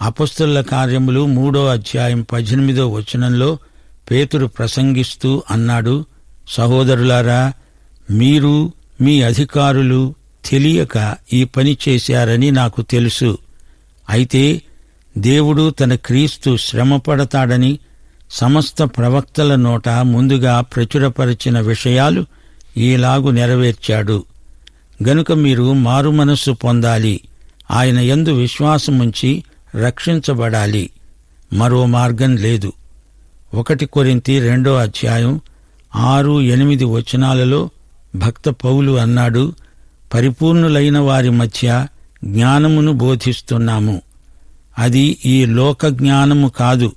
అపొస్తలుల కార్యములు 3:18 పేతురు ప్రసంగిస్తూ అన్నాడు, సహోదరులారా, మీరు మీ అధికారులు తెలియక ఈ పని చేశారని నాకు తెలుసు. అయితే దేవుడు తన క్రీస్తు శ్రమపడతాడని సమస్త ప్రవక్తల నోట ముందుగా ప్రచురపరిచిన విషయాలు ఈలాగు నెరవేర్చాడు. గనుక మీరు మారుమనస్సు పొందాలి, ఆయన యందు విశ్వాసముంచి రక్షించబడాలి. మరో మార్గం లేదు. 1 కొరింథీ 2:6-8 భక్త పౌలు అన్నాడు, పరిపూర్ణులైన వారి మధ్య జ్ఞానమును బోధిస్తున్నాము. అది ఈ లోక జ్ఞానము కాదు,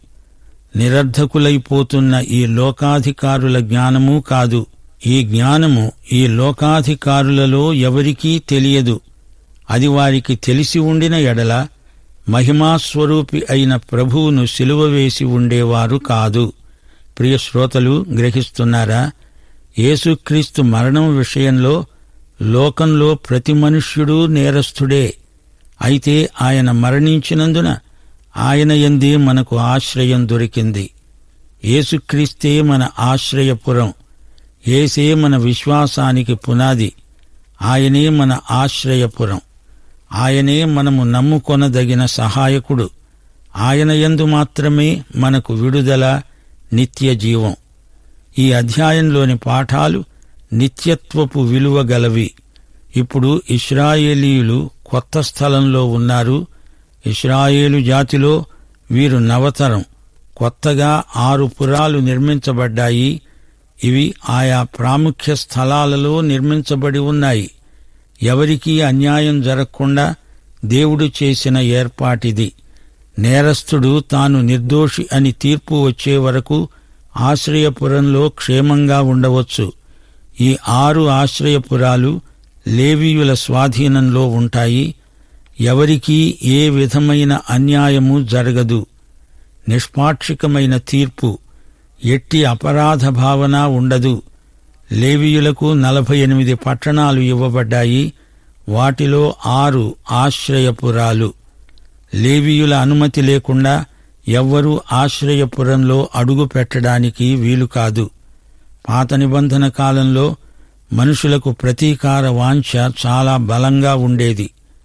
నిరర్ధకులైపోతున్న ఈ లోకాధికారుల జ్ఞానమూ కాదు. ఈ జ్ఞానము ఈ లోకాధికారులలో ఎవరికీ తెలియదు. అది వారికి తెలిసి ఉండిన ఎడల మహిమాస్వరూపి అయిన ప్రభువును సిలువ వేసి ఉండేవారు కాదు. ప్రియ శ్రోతలు, గ్రహిస్తున్నారా? యేసుక్రీస్తు మరణం విషయంలో లోకంలో ప్రతి మనుష్యుడూ నేరస్థుడే. అయితే ఆయన మరణించినందున ఆయన యందే మనకు ఆశ్రయం దొరికింది. యేసుక్రీస్తే మన ఆశ్రయపురం. యేసే మన విశ్వాసానికి పునాది. ఆయనే మన ఆశ్రయపురం. ఆయనే మనము నమ్ముకొనదగిన సహాయకుడు. ఆయన యందు మాత్రమే మనకు విడుదల, నిత్య జీవం. ఈ అధ్యాయంలోని పాఠాలు నిత్యత్వపు విలువ గలవి. ఇప్పుడు ఇశ్రాయేలీయులు కొత్త స్థలంలో ఉన్నారు. ఇశ్రాయేలు జాతిలో వీరు నవతరం. కొత్తగా 6 పురాలు నిర్మించబడ్డాయి. ఇవి ఆయా ప్రాముఖ్య స్థలాలలో నిర్మించబడి ఉన్నాయి. ఎవరికీ అన్యాయం జరగకుండా దేవుడు చేసిన ఏర్పాటిది. నేరస్థుడు తాను నిర్దోషి అని తీర్పు వచ్చే వరకు ఆశ్రయపురంలో క్షేమంగా ఉండవచ్చు. ఈ 6 ఆశ్రయపురాలు లేవీయుల స్వాధీనంలో ఉంటాయి. ఎవరికీ ఏ విధమైన అన్యాయము జరగదు. నిష్పాక్షికమైన తీర్పు, ఎట్టి అపరాధ భావన ఉండదు. లేవీయులకు 48 పట్టణాలు ఇవ్వబడ్డాయి. వాటిలో 6 ఆశ్రయపురాలు. లేవీయుల అనుమతి లేకుండా ఎవ్వరూ ఆశ్రయపురంలో అడుగు పెట్టడానికి వీలు కాదు. పాత నిబంధన కాలంలో మనుషులకు ప్రతీకార వాంఛ చాలా బలంగా ఉండేది.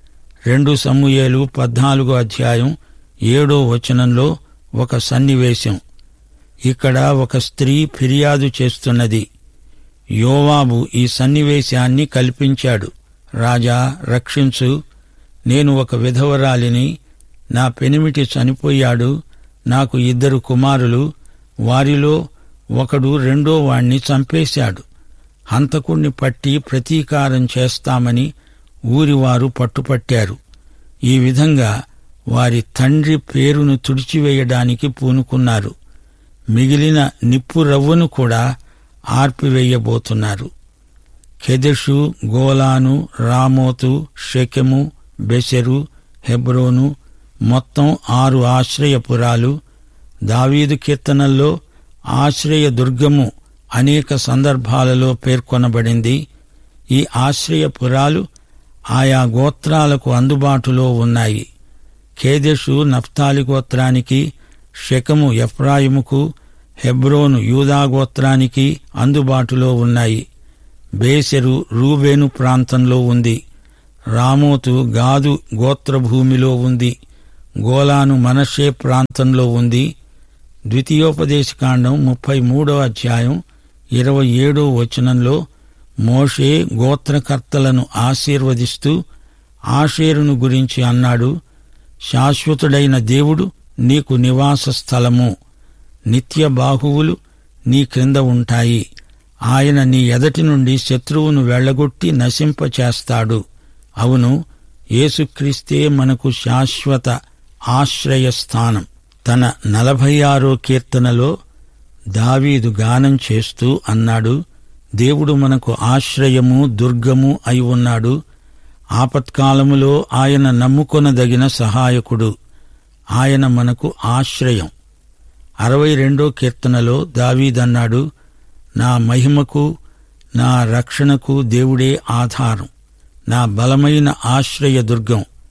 2 సమూయేలు 14:7 ఒక సన్నివేశం. ఇక్కడ ఒక స్త్రీ ఫిర్యాదు చేస్తున్నది. యోవాబు ఈ సన్నివేశాన్ని కల్పించాడు. రాజా, రక్షించు, నేను ఒక విధవరాలిని, నా పెనిమిటి చనిపోయాడు, నాకు 2 కుమారులు, వారిలో ఒకడు రెండో వాణ్ణి చంపేశాడు. హంతకుణ్ణి పట్టి ప్రతీకారం చేస్తామని ఊరివారు పట్టుపట్టారు. ఈ విధంగా వారి తండ్రి పేరును తుడిచివేయడానికి పూనుకున్నారు. మిగిలిన నిప్పు రవ్వను కూడా ఆర్పివేయబోతున్నారు. కెదెషు, గోలాను, రామోతు, షెకెము, బెసెరు, హెబ్రోను, మొత్తం 6 ఆశ్రయపురాలు. దావీదు కీర్తనల్లో ఆశ్రయ దుర్గము అనేక సందర్భాలలో పేర్కొనబడింది. ఈ ఆశ్రయపురాలు ఆయా గోత్రాలకు అందుబాటులో ఉన్నాయి. కేదెషు నఫ్తాలి గోత్రానికి, షెకెము ఎఫ్రాయిముకు, హెబ్రోను యూదా గోత్రానికి అందుబాటులో ఉన్నాయి. బేసెరు రూబేను ప్రాంతంలో ఉంది. రామోతు గాదు గోత్రభూమిలో ఉంది. గోలాను మనష్షే ప్రాంతంలో ఉంది. ద్వితీయోపదేశకాండం 33:27 మోషే గోత్రకర్తలను ఆశీర్వదిస్తూ ఆషేరును గురించి అన్నాడు, శాశ్వతుడైన దేవుడు నీకు నివాస స్థలము, నిత్య బాహువులు నీ క్రింద ఉంటాయి. ఆయన నీ ఎదటి నుండి శత్రువును వెళ్లగొట్టి నశింపచేస్తాడు. అవును, యేసుక్రీస్తే మనకు శాశ్వత ఆశ్రయస్థానం. తన 46వ కీర్తనలో దావీదు గానం చేస్తూ అన్నాడు, దేవుడు మనకు ఆశ్రయము, దుర్గము అయి ఉన్నాడు. ఆపత్కాలములో ఆయన నమ్ముకొనదగిన సహాయకుడు. ఆయన మనకు ఆశ్రయం. 62వ కీర్తనలో దావీదన్నాడు, నా మహిమకు, నా రక్షణకు దేవుడే ఆధారం, నా బలమైన ఆశ్రయ దుర్గం.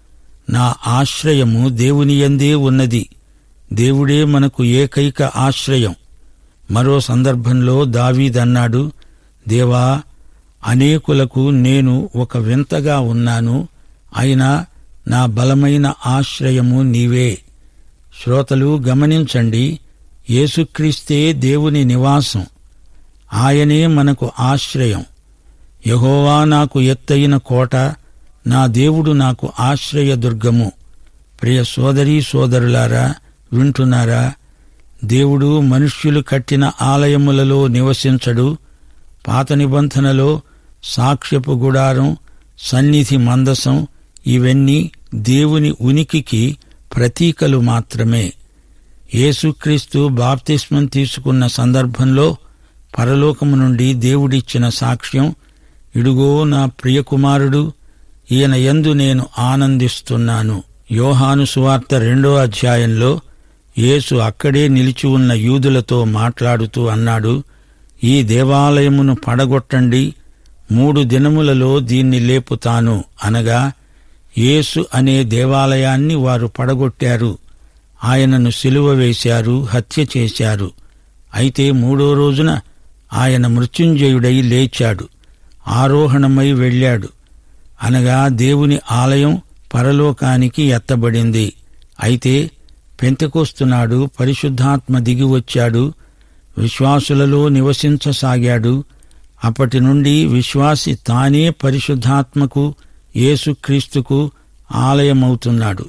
నా ఆశ్రయము దేవునియందే ఉన్నది. దేవుడే మనకు ఏకైక ఆశ్రయం. మరో సందర్భంలో దావీదన్నాడు, దేవా, అనేకులకు నేను ఒక వింతగా ఉన్నాను, అయినా నా బలమైన ఆశ్రయము నీవే. శ్రోతలు గమనించండి, యేసుక్రీస్తే దేవుని నివాసం. ఆయనే మనకు ఆశ్రయం. యెహోవా నాకు ఎత్తయిన కోట, నా దేవుడు నాకు ఆశ్రయదుర్గము. ప్రియ సోదరీ సోదరులారా, వింటున్నారా? దేవుడు మనుష్యులు కట్టిన ఆలయములలో నివసించడు. పాత నిబంధనలో సాక్ష్యపు గుడారం, సన్నిధి మందసం ఇవన్నీ దేవుని ఉనికికి ప్రతీకలు మాత్రమే. యేసుక్రీస్తు బాప్తిస్మం తీసుకున్న సందర్భంలో పరలోకము నుండి దేవుడిచ్చిన సాక్ష్యం, ఇడుగో నా ప్రియకుమారుడు, ఈయన యందు నేను ఆనందిస్తున్నాను. యోహాను సువార్త 2వ అధ్యాయంలో యేసు అక్కడే నిలిచి ఉన్న యూదులతో మాట్లాడుతూ అన్నాడు, ఈ దేవాలయమును పడగొట్టండి, 3 దినములలో దీన్ని లేపుతాను. అనగా యేసు అనే దేవాలయాన్ని వారు పడగొట్టారు. ఆయనను సిలువ వేశారు, హత్య చేశారు. అయితే 3వ రోజున ఆయన మృత్యుంజయుడై లేచాడు, ఆరోహణమై వెళ్ళాడు. అనగా దేవుని ఆలయం పరలోకానికి ఎత్తబడింది. అయితే పెంతెకొస్తునాడు పరిశుద్ధాత్మ దిగివచ్చాడు, విశ్వాసులలో నివసించసాగాడు. అప్పటి నుండి విశ్వాసి తానే పరిశుద్ధాత్మకు, యేసుక్రీస్తుకు ఆలయమవుతున్నాడు.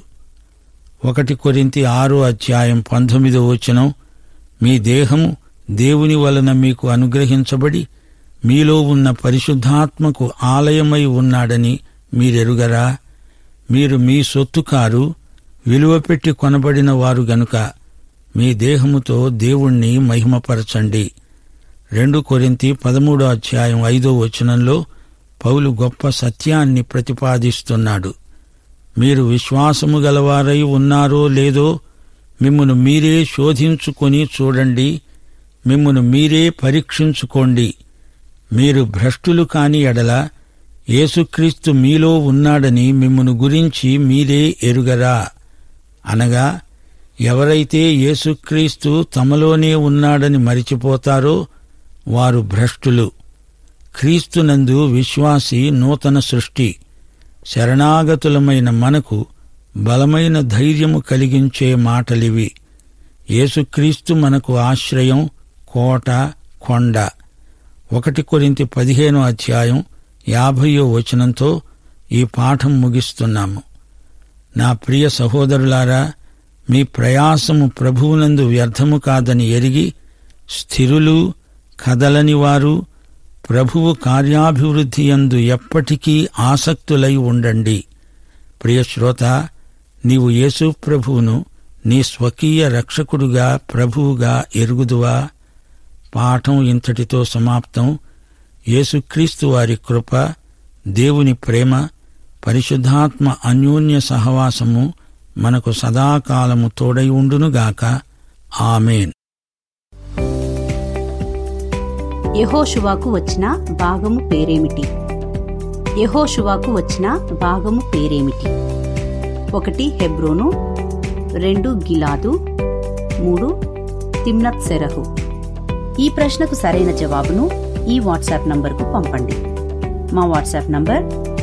1 కొరింథీ 6వ అధ్యాయం 19వ వచనం, మీ దేహము దేవుని వలన మీకు అనుగ్రహించబడి మీలో ఉన్న పరిశుద్ధాత్మకు ఆలయమై ఉన్నాడని మీరెరుగరా? మీరు మీ సొత్తు కారు, విలువ పెట్టి కొనబడిన వారు గనుక మీ దేహముతో దేవుణ్ణి మహిమపరచండి. 2 కొరింథీ 13వ అధ్యాయం 5వ వచనంలో పౌలు గొప్ప సత్యాన్ని ప్రతిపాదిస్తున్నాడు. మీరు విశ్వాసము గలవారై ఉన్నారో లేదో మిమ్మును మీరే శోధించుకొని చూడండి, మిమ్మును మీరే పరీక్షించుకోండి. మీరు భ్రష్టులు కాని ఎడల యేసుక్రీస్తు మీలో ఉన్నాడని మిమ్మును గురించి మీరే ఎరుగరా? అనగా ఎవరైతే యేసుక్రీస్తు తమలోనే ఉన్నాడని మరిచిపోతారో వారు భ్రష్టులు. క్రీస్తునందు విశ్వాసి నూతన సృష్టి. శరణాగతులమైన మనకు బలమైన ధైర్యము కలిగించే మాటలివి. యేసుక్రీస్తు మనకు ఆశ్రయం, కోట, కొండ. 1 కొరింథీ 15వ అధ్యాయం 50వ వచనంతో ఈ పాఠం ముగిస్తున్నాము. నా ప్రియ సహోదరులారా, మీ ప్రయాసము ప్రభువునందు వ్యర్థము కాదని ఎరిగి స్థిరులు, కదలని వారు, ప్రభువు కార్యాభివృద్ధి యందు ఎప్పటికీ ఆసక్తులై ఉండండి. ప్రియశ్రోత, నీవు యేసు ప్రభువును నీ స్వకీయ రక్షకుడుగా, ప్రభువుగా ఎరుగుదువా? పాఠం ఇంతటితో సమాప్తం. యేసుక్రీస్తు వారి కృప, దేవుని ప్రేమ, పరిశుద్ధాత్మ అన్యోన్య సహవాసము మనకు సదాకాలము తోడై ఉండునుగాక. ఆమేన్. యెహోషువకు వచ్చిన భాగము పేరేమిటి? యెహోషువకు వచ్చిన భాగము పేరేమిటి? 1 హెబ్రోను, 2 గిలాదు, 3 తిమ్నత్ సెరహు. ఈ ప్రశ్నకు సరైన జవాబును ఈ వాట్సాప్ నంబర్కు పంపండి. మా వాట్సాప్ నంబర్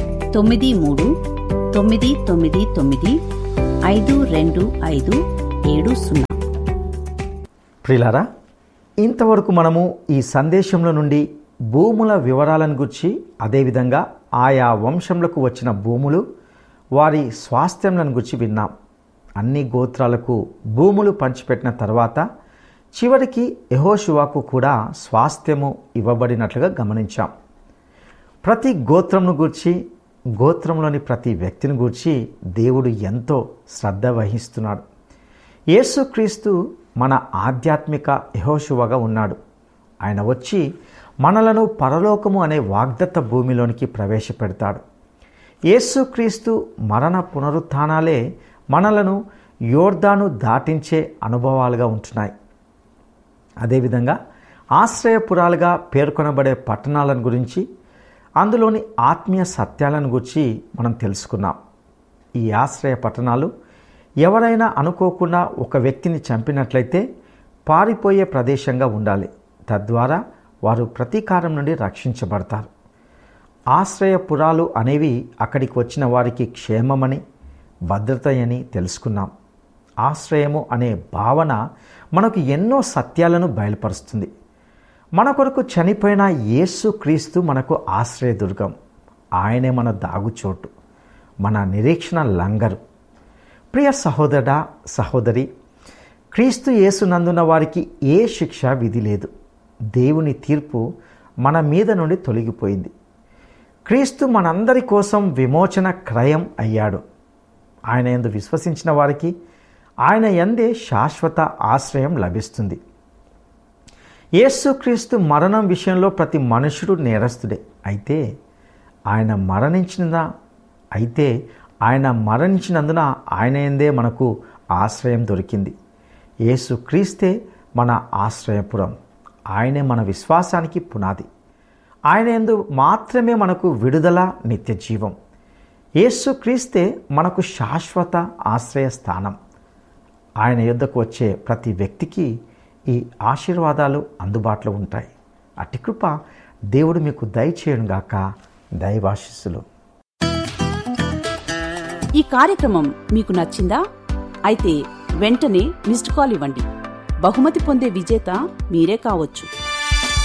9399952570. ప్రియులారా, ఇంతవరకు మనము ఈ సందేశంలో నుండి భూముల వివరాలను గురించి, అదేవిధంగా ఆయా వంశంలకు వచ్చిన భూములు, వారి స్వాస్థ్యములను గురించి విన్నాం. అన్ని గోత్రాలకు భూములు పంచిపెట్టిన తర్వాత చివరికి యెహోషువకు కూడా స్వాస్థ్యము ఇవ్వబడినట్లుగా గమనించాం. ప్రతి గోత్రంను గూర్చి, గోత్రంలోని ప్రతి వ్యక్తిని గూర్చి దేవుడు ఎంతో శ్రద్ధ వహిస్తున్నాడు. యేసుక్రీస్తు మన ఆధ్యాత్మిక యెహోషువగా ఉన్నాడు. ఆయన వచ్చి మనలను పరలోకము అనే వాగ్దత్త భూమిలోనికి ప్రవేశపెడతాడు. యేసుక్రీస్తు మరణ పునరుత్థానాలే మనలను యోర్దాను దాటించే అనుభవాలుగా ఉంటున్నాయి. అదేవిధంగా ఆశ్రయపురాలుగా పేర్కొనబడే పట్టణాలను గురించి, అందులోని ఆత్మీయ సత్యాలను గురించి మనం తెలుసుకున్నాం. ఈ ఆశ్రయ పట్టణాలు ఎవరైనా అనుకోకుండా ఒక వ్యక్తిని చంపినట్లయితే పారిపోయే ప్రదేశంగా ఉండాలి. తద్వారా వారు ప్రతీకారం నుండి రక్షించబడతారు. ఆశ్రయపురాలు అనేవి అక్కడికి వచ్చిన వారికి క్షేమమని, భద్రత అని తెలుసుకున్నాం. ఆశ్రయము అనే భావన మనకు ఎన్నో సత్యాలను బయలుపరుస్తుంది. మన కొరకు చనిపోయిన యేసుక్రీస్తు మనకు ఆశ్రయదుర్గం. ఆయనే మన దాగుచోటు, మన నిరీక్షణ లంగరు. ప్రియ సహోదరుడా, సహోదరి, క్రీస్తు యేసునందున్న వారికి ఏ శిక్ష విధి లేదు. దేవుని తీర్పు మన మీద నుండి తొలగిపోయింది. క్రీస్తు మనందరి కోసం విమోచన క్రయం అయ్యాడు. ఆయన యందు విశ్వసించిన వారికి ఆయన యందే శాశ్వత ఆశ్రయం లభిస్తుంది. యేసుక్రీస్తు మరణం విషయంలో ప్రతి మనుషుడు నేరస్తుడే. అయితే ఆయన మరణించినందున ఆయన యందే మనకు ఆశ్రయం దొరికింది. యేసుక్రీస్తే మన ఆశ్రయపురం. ఆయనే మన విశ్వాసానికి పునాది. ఆయన యందు మాత్రమే మనకు విడుదల, నిత్య జీవం. యేసుక్రీస్తే మనకు శాశ్వత ఆశ్రయ స్థానం. ఆయన యొద్దకు వచ్చే ప్రతి వ్యక్తికి ఈ ఆశీర్వాదాలు అందుబాటులో ఉంటాయి. అట్టి కృప దేవుడు మీకు దయచేయునుగాక. దైవాశీస్సులు. ఈ కార్యక్రమం మీకు నచ్చిందా? అయితే వెంటనే మిస్డ్ కాల్ ఇవ్వండి. బహుమతి పొందే విజేత మీరే కావచ్చు.